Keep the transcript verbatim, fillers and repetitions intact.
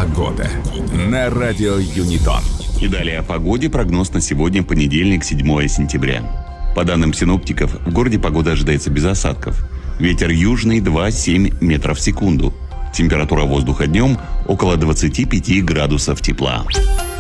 Погода на радио Юнитон. И далее о погоде. Прогноз на сегодня, понедельник, седьмое сентября. По данным синоптиков, в городе погода ожидается без осадков. Ветер южный два-семь метров в секунду. Температура воздуха днем около двадцати пяти градусов тепла.